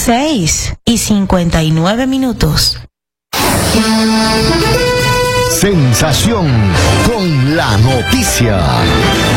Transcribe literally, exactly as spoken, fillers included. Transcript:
Seis y cincuenta y nueve minutos. Sensación con la noticia.